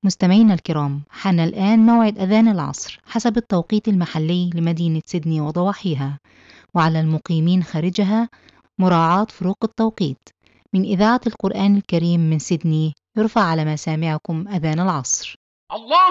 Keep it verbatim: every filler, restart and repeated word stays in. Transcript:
مستمعينا الكرام، حان الآن موعد أذان العصر حسب التوقيت المحلي لمدينة سيدني وضواحيها، وعلى المقيمين خارجها مراعاة فروق التوقيت. من إذاعة القرآن الكريم من سيدني يرفع على مسامعكم أذان العصر. الله